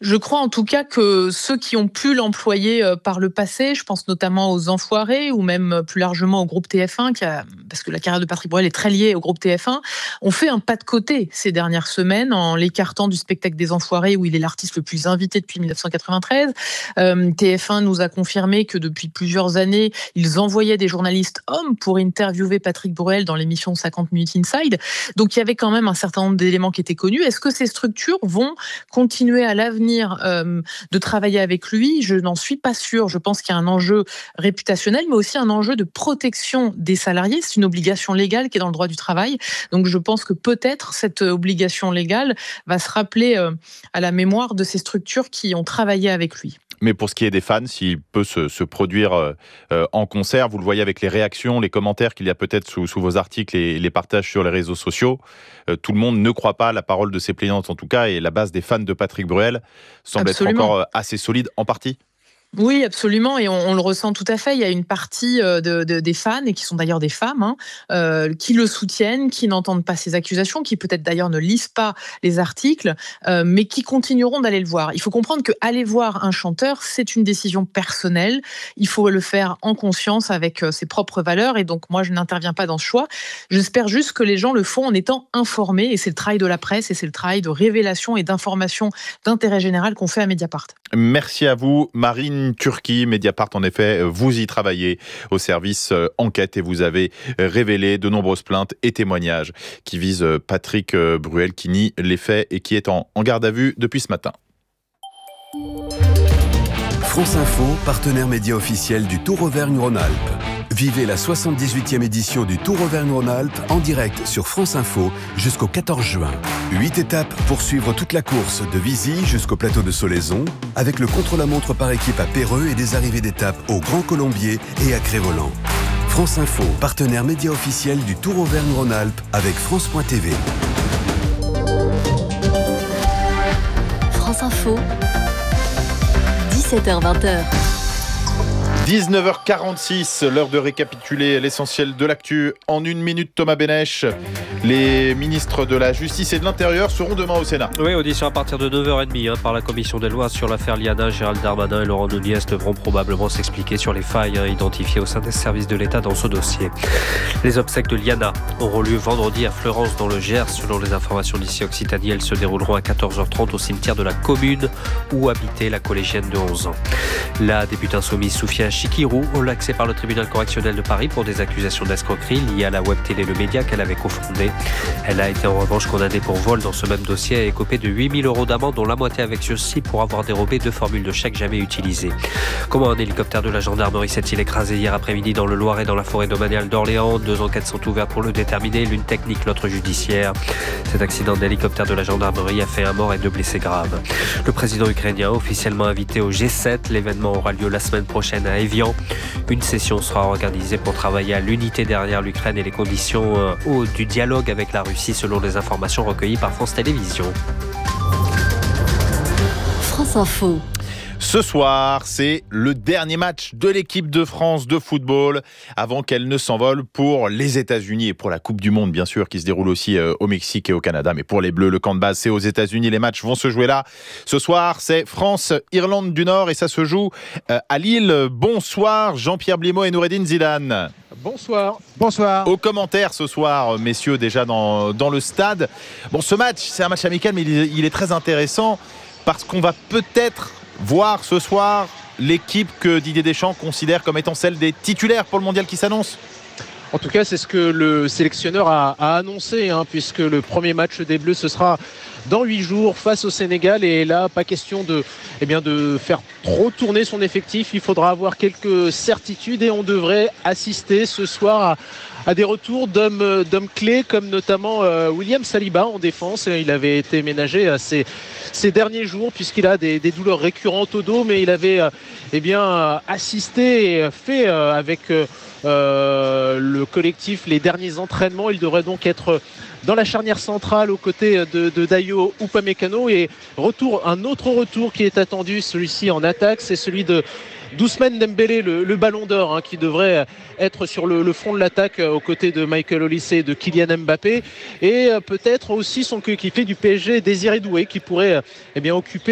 Je crois en tout cas que ceux qui ont pu l'employer par le passé, je pense notamment aux Enfoirés ou même plus largement au groupe TF1, parce que la carrière de Patrick Bruel est très liée au groupe TF1, ont fait un pas de côté ces dernières semaines en l'écartant du spectacle des Enfoirés où il est l'artiste le plus invité depuis 1993. TF1 nous a confirmé que depuis plusieurs années, ils envoyaient des journalistes hommes pour interviewer Patrick Bruel dans l'émission 50 Minutes Inside. Donc il y avait quand même un certain nombre d'éléments qui étaient connus. Est-ce que ces structures vont continuer à l'avenir de travailler avec lui? Je n'en suis pas sûre. Je pense qu'il y a un enjeu réputationnel, mais aussi un enjeu de protection des salariés. C'est une obligation légale qui est dans le droit du travail. Donc je pense que peut-être cette obligation légale va se rappeler à la mémoire de ces structures qui ont travaillé avec lui. Mais pour ce qui est des fans, s'il peut se produire en concert, vous le voyez avec les réactions, les commentaires qu'il y a peut-être sous vos articles et les partages sur les réseaux sociaux, tout le monde ne croit pas à la parole de ses plaignantes en tout cas, et la base des fans de Patrick Bruel semble Absolument. être encore assez solide en partie. Oui, absolument, et on le ressent tout à fait. Il y a une partie des fans, et qui sont d'ailleurs des femmes, qui le soutiennent, qui n'entendent pas ces accusations, qui peut-être d'ailleurs ne lisent pas les articles, mais qui continueront d'aller le voir. Il faut comprendre que aller voir un chanteur, c'est une décision personnelle. Il faut le faire en conscience avec ses propres valeurs, et donc moi, je n'interviens pas dans ce choix. J'espère juste que les gens le font en étant informés, et c'est le travail de la presse, et c'est le travail de révélation et d'information d'intérêt général qu'on fait à Mediapart. Merci à vous, Marine Turki, Mediapart. En effet, vous y travaillez au service enquête et vous avez révélé de nombreuses plaintes et témoignages qui visent Patrick Bruel, qui nie les faits et qui est en garde à vue depuis ce matin. France Info, partenaire média officiel du Tour Auvergne-Rhône-Alpes. Vivez la 78e édition du Tour Auvergne-Rhône-Alpes en direct sur France Info jusqu'au 14 juin. 8 étapes pour suivre toute la course de Vizy jusqu'au plateau de Solaison, avec le contre-la-montre par équipe à Péreux et des arrivées d'étapes au Grand Colombier et à Crévoland. France Info, partenaire média officiel du Tour Auvergne-Rhône-Alpes avec France.tv. France Info, 17h-20h. 19h46, l'heure de récapituler l'essentiel de l'actu en une minute. Thomas Bénèche, les ministres de la Justice et de l'Intérieur seront demain au Sénat. Oui, audition à partir de 9h30 par la commission des lois sur l'affaire Liana. Gérald Darmanin et Laurent Nunez devront probablement s'expliquer sur les failles identifiées au sein des services de l'État dans ce dossier. Les obsèques de Liana auront lieu vendredi à Fleurance dans le Gers. Selon les informations d'ici Occitanie, elles se dérouleront à 14h30 au cimetière de la commune où habitait la collégienne de 11 ans. La députée insoumise Soufia Chikirou, relaxée par le tribunal correctionnel de Paris pour des accusations d'escroquerie liées à la web télé Le Média qu'elle avait cofondée. Elle a été en revanche condamnée pour vol dans ce même dossier et écopée de 8 000 € d'amende, dont la moitié avec sursis pour avoir dérobé 2 formules de chèques jamais utilisées. Comment un hélicoptère de la gendarmerie s'est-il écrasé hier après-midi dans le Loiret dans la forêt domaniale d'Orléans? 2 enquêtes sont ouvertes pour le déterminer, l'une technique, l'autre judiciaire. Cet accident d'hélicoptère de la gendarmerie a fait un mort et 2 blessés graves. Le président ukrainien officiellement invité au G7. L'événement aura lieu la semaine prochaine à Évian. Une session sera organisée pour travailler à l'unité derrière l'Ukraine et les conditions du dialogue avec la Russie, selon les informations recueillies par France Télévisions. France Info. Ce soir, c'est le dernier match de l'équipe de France de football avant qu'elle ne s'envole pour les États-Unis et pour la Coupe du Monde, bien sûr, qui se déroule aussi au Mexique et au Canada. Mais pour les Bleus, le camp de base, c'est aux États-Unis. Les matchs vont se jouer là. Ce soir, c'est France-Irlande du Nord et ça se joue à Lille. Bonsoir, Jean-Pierre Blimaud et Noureddine Zidane. Bonsoir. Bonsoir. Aux commentaires ce soir, messieurs, déjà dans le stade. Bon, ce match, c'est un match amical, mais il est très intéressant parce qu'on va peut-être voir ce soir l'équipe que Didier Deschamps considère comme étant celle des titulaires pour le mondial qui s'annonce. En tout cas, c'est ce que le sélectionneur a annoncé, puisque le premier match des Bleus, ce sera dans 8 jours face au Sénégal. Et là, pas question de faire trop tourner son effectif. Il faudra avoir quelques certitudes et on devrait assister ce soir à des retours d'hommes clés, comme notamment William Saliba en défense. Il avait été ménagé ces derniers jours puisqu'il a des douleurs récurrentes au dos, mais il avait assisté et fait avec le collectif les derniers entraînements. Il devrait donc être dans la charnière centrale aux côtés de Dayo Upamecano. Et un autre retour qui est attendu, celui-ci en attaque, c'est celui de d'Ousmane Dembélé, le ballon d'or, qui devrait être sur le front de l'attaque aux côtés de Michael Olise et de Kylian Mbappé. Et peut-être aussi son coéquipier du PSG, Désiré Doué, qui pourrait occuper